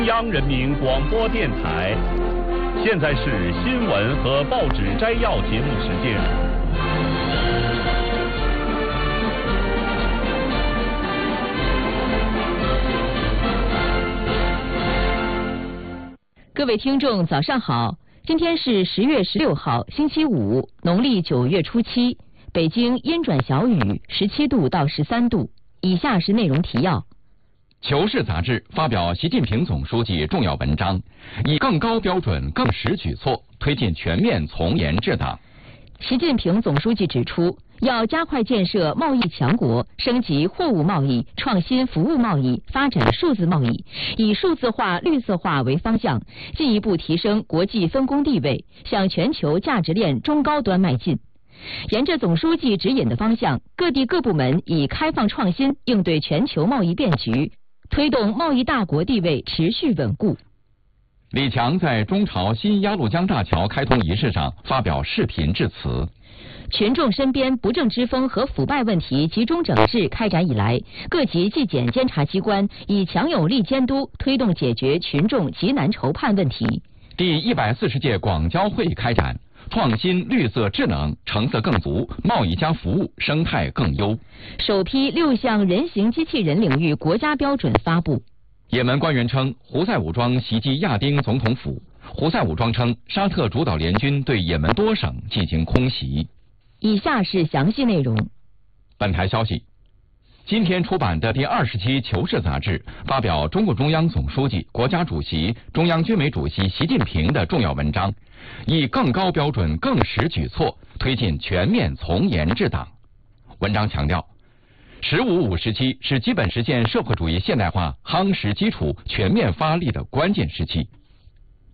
中央人民广播电台，现在是新闻和报纸摘要节目时间。 各位听众，早上好！今天是10月16号，星期五，农历9月初7。北京阴转小雨，17度到13度。以下是内容提要。 《求是》杂志发表习近平总书记重要文章，以更高标准、更实举措，推进全面从严治党。 习近平总书记指出，要加快建设贸易强国，升级货物贸易、创新服务贸易，发展数字贸易，以数字化、绿色化为方向，进一步提升国际分工地位，向全球价值链中高端迈进。沿着总书记指引的方向，各地各部门以开放创新应对全球贸易变局，推动贸易大国地位持续稳固。 李强在中朝新鸭绿江大桥开通仪式上发表视频致辞。 群众身边不正之风和腐败问题集中整治开展以来，各级纪检监察机关以强有力监督推动解决群众急难愁盼问题。 第140届广交会开展，创新、绿色、智能、成色更足，贸易加服务生态更优。 首批6项人形机器人领域国家标准发布。 也门官员称，胡塞武装袭击亚丁总统府。胡塞武装称，沙特主导联军对也门多省进行空袭。 以下是详细内容。 本台消息，今天出版的第20期《求是》杂志发表中共中央总书记、国家主席、中央军委主席习近平的重要文章，以更高标准、更实举措，推进全面从严治党。文章强调，“15+5”时期是基本实现社会主义现代化夯实基础、全面发力的关键时期。